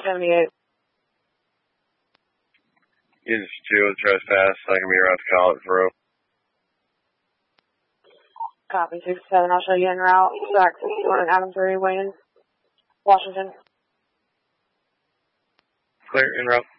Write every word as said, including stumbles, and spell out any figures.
seventy-eight. Units two with trespass. I can be around to call it through. Copy, six seven. I'll show you en route. Back to Adam three, Wayne, Washington. Clear, en route.